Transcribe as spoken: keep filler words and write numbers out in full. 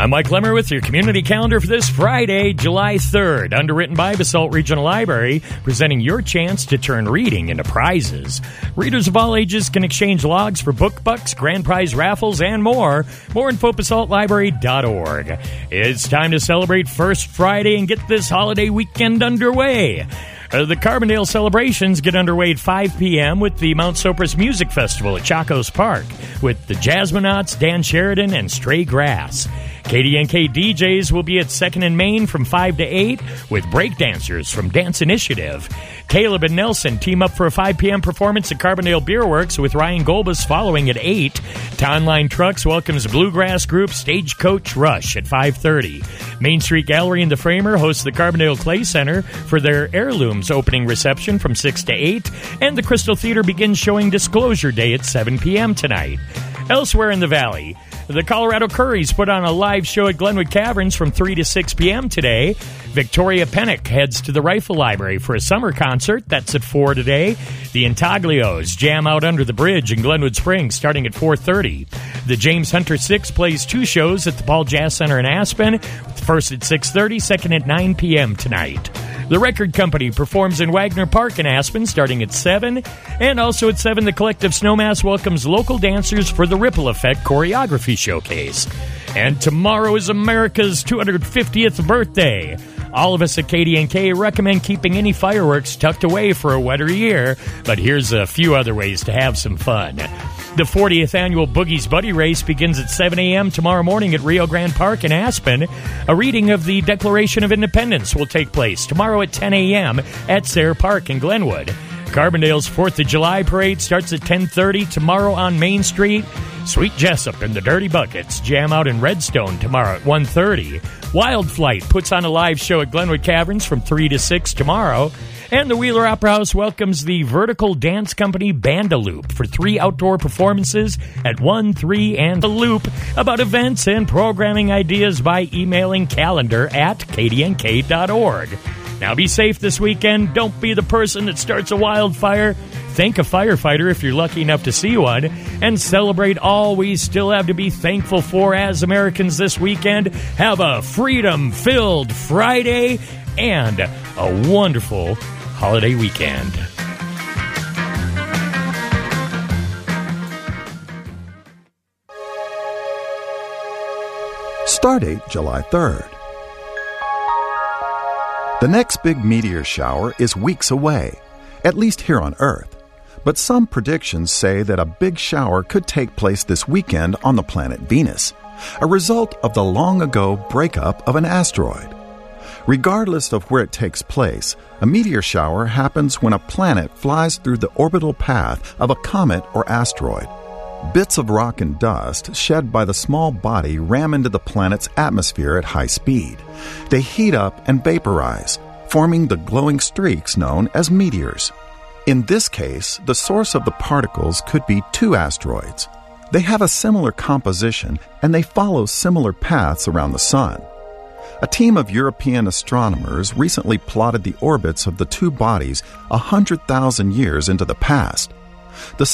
I'm Mike Lemmer with your community calendar for this Friday, July third. Underwritten by Basalt Regional Library, presenting your chance to turn reading into prizes. Readers of all ages can exchange logs for book bucks, grand prize raffles, and more. More info at basalt library dot org. It's time to celebrate First Friday and get this holiday weekend underway. Uh, the Carbondale celebrations get underway at five p.m. with the Mount Sopris Music Festival at Chacos Park with the Jazzmanauts, Dan Sheridan, and Stray Grass. K D N K D Js will be at second and Main from five to eight with breakdancers from Dance Initiative. Caleb and Nelson team up for a five p.m. performance at Carbondale Beer Works with Ryan Golbus following at eight. Tonline Trucks welcomes bluegrass group Stagecoach Rush at five thirty. Main Street Gallery and the Framer host the Carbondale Clay Center for their Heirlooms opening reception from six to eight. And the Crystal Theater begins showing Disclosure Day at seven p.m. tonight. Elsewhere in the Valley, the Colorado Curries put on a live show at Glenwood Caverns from three to six p.m. today. Victoria Pennock heads to the Rifle Library for a summer concert. That's at four today. The Intaglios jam out under the bridge in Glenwood Springs starting at four thirty. The James Hunter Six plays two shows at the Paul Jazz Center in Aspen, first at six thirty, second at nine p.m. tonight. The Record Company performs in Wagner Park in Aspen starting at seven. And also at seven, the Collective Snowmass welcomes local dancers for the Ripple Effect Choreography Showcase. And tomorrow is America's two hundred fiftieth birthday. All of us at K D N K recommend keeping any fireworks tucked away for a wetter year, but here's a few other ways to have some fun. The fortieth annual Boogie's Buddy Race begins at seven a.m. tomorrow morning at Rio Grande Park in Aspen. A reading of the Declaration of Independence will take place tomorrow at ten a.m. at Sayre Park in Glenwood. Carbondale's fourth of July parade starts at ten thirty tomorrow on Main Street. Sweet Jessup and the Dirty Buckets jam out in Redstone tomorrow at one thirty. Wild Flight puts on a live show at Glenwood Caverns from three to six tomorrow. And the Wheeler Opera House welcomes the Vertical Dance Company Bandaloop for three outdoor performances at one, three, and the Loop. About events and programming ideas by emailing calendar at k d n k dot org. Now be safe this weekend. Don't be the person that starts a wildfire. Thank a firefighter if you're lucky enough to see one. And celebrate all we still have to be thankful for as Americans this weekend. Have a freedom-filled Friday and a wonderful holiday weekend. Stardate July third. The next big meteor shower is weeks away, at least here on Earth. But some predictions say that a big shower could take place this weekend on the planet Venus, a result of the long-ago breakup of an asteroid. Regardless of where it takes place, a meteor shower happens when a planet flies through the orbital path of a comet or asteroid. Bits of rock and dust shed by the small body ram into the planet's atmosphere at high speed. They heat up and vaporize, forming the glowing streaks known as meteors. In this case, the source of the particles could be two asteroids. They have a similar composition and they follow similar paths around the Sun. A team of European astronomers recently plotted the orbits of the two bodies one hundred thousand years into the past. The